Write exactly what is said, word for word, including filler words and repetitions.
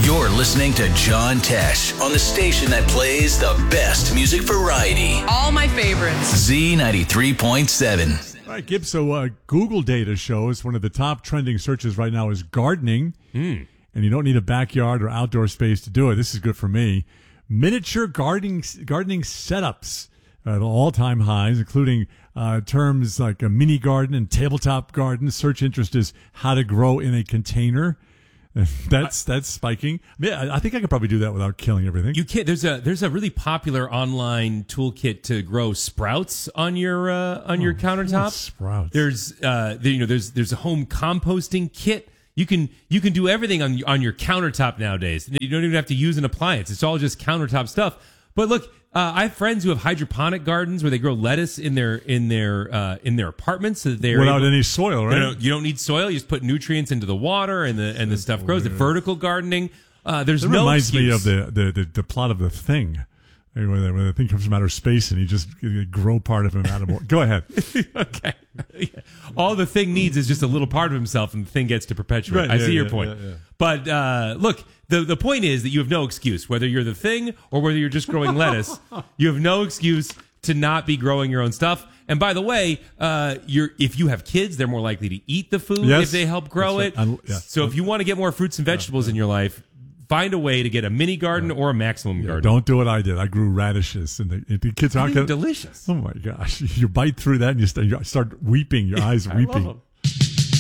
You're listening to John Tesh on the station that plays the best music variety. All my favorites. Z ninety-three point seven. All right, Gibbs, so uh, Google data shows one of the top trending searches right now is gardening. Mm. And you don't need a backyard or outdoor space to do it. This is good for me. Miniature gardening gardening setups at all-time highs, including uh, terms like a mini garden and tabletop garden. Search interest is how to grow in a container. That's that's spiking. Yeah, I think I could probably do that without killing everything. You can't. There's a there's a really popular online toolkit to grow sprouts on your uh, on your Oh, countertop. sprouts. There's uh there, you know there's there's a home composting kit. You can you can do everything on on your countertop nowadays. You don't even have to use an appliance. It's all just countertop stuff. But look, uh, I have friends who have hydroponic gardens where they grow lettuce in their in their uh, in their apartments so that they're Without able, any soil, right? You, know, you don't need soil. You just put nutrients into the water and the and the stuff grows. The vertical gardening. Uh, there's It no reminds excuse. me of the, the, the, the plot of The Thing. When the, when the thing comes from outer space and you just you grow part of him out of more. Go ahead. Okay. All the thing needs is just a little part of himself, and the thing gets to perpetuate. Right, I yeah, see your yeah, point. yeah, yeah. But uh, look, the the point is that you have no excuse, whether you're the thing or whether you're just growing lettuce. You have no excuse to not be growing your own stuff. And by the way, uh, you're if you have kids, they're more likely to eat the food Yes. if they help grow That's it. right. I- yeah. So if you want to get more fruits and vegetables in your life, find a way to get a mini garden or a maximum garden. Don't do what I did. I grew radishes, and the, and the kids aren't They're going delicious. Oh my gosh! You bite through that, and you start, you start weeping. Your eyes I love weeping. them.